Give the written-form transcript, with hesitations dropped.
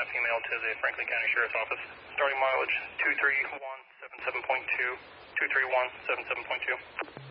female to the Franklin County Sheriff's Office. Starting mileage 23177.2, 23177.2.